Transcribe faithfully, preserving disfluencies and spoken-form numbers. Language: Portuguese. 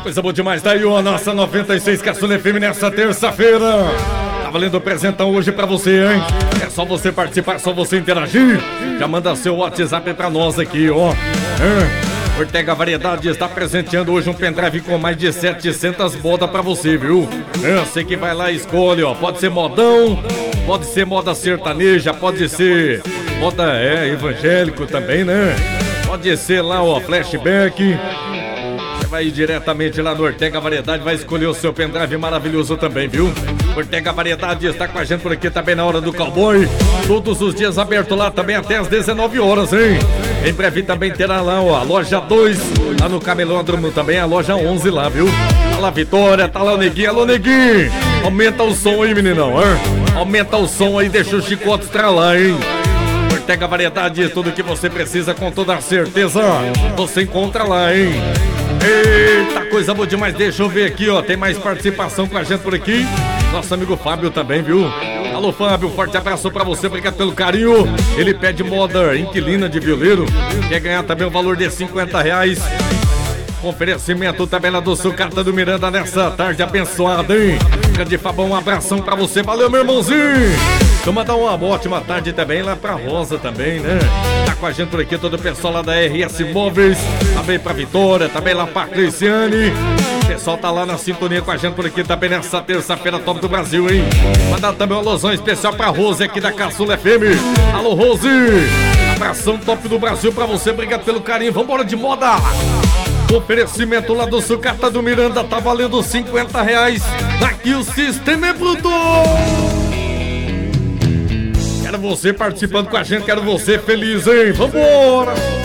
Coisa boa demais, daí ó, nossa noventa e seis Caçula F M nessa terça-feira. Tá valendo o presentão hoje pra você, hein? É só você participar, é só você interagir. Já manda seu WhatsApp pra nós aqui, ó. É. Ortega Variedade está presenteando hoje um pendrive com mais de setecentas modas pra você, viu? É, você que vai lá e escolhe, ó. Pode ser modão, pode ser moda sertaneja, pode ser moda, é, evangélico também, né? Pode ser lá, ó, flashback. Você vai ir diretamente lá no Ortega Variedade, vai escolher o seu pendrive maravilhoso também, viu? Ortega Variedade está com a gente por aqui também na hora do cowboy. Todos os dias aberto lá também até às dezenove horas, hein? Em breve também terá lá, ó, a loja dois, lá no Camelódromo também, a loja onze lá, viu? Tá lá Vitória, tá lá o Neguinho. Alô, Neguinho! Aumenta o som aí, meninão, hein? Aumenta o som aí, deixa o chicote estralar, hein? Ortega Variedade, tudo que você precisa com toda certeza, você encontra lá, hein? Eita, coisa boa demais, deixa eu ver aqui, ó, tem mais participação com a gente por aqui. Nosso amigo Fábio também, viu? Alô, Fábio, forte abraço pra você, obrigado pelo carinho. Ele pede moda inquilina de violeiro, quer ganhar também o valor de cinquenta reais. Oferecimento também lá do Sucata do Miranda nessa tarde abençoada, hein? Grande Fabão, um abração pra você, valeu, meu irmãozinho. Então mandar uma ótima tarde também lá pra Rosa também, né? Tá com a gente por aqui todo o pessoal lá da R S Móveis, também pra Vitória, também lá pra Cristiane. O pessoal tá lá na sintonia com a gente por aqui também nessa terça-feira top do Brasil, hein? Mandar também uma alusão especial pra Rose aqui da Caçula F M. Alô, Rose! Abração top do Brasil pra você, obrigado pelo carinho, vambora de moda! Oferecimento lá do Sucata do Miranda, tá valendo cinquenta reais. Aqui o sistema é bruto! Quero você participando com a gente, quero você feliz, hein? Vambora!